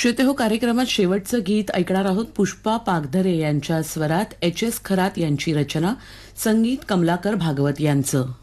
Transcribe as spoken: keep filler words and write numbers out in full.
श्रोते हो, कार्यक्रमात शेवटचं गीत ऐकणार आहोत. पुष्पा पागधरे यांच्या स्वरात एच एस खरात यांची रचना, संगीत कमलाकर भागवत यांचं.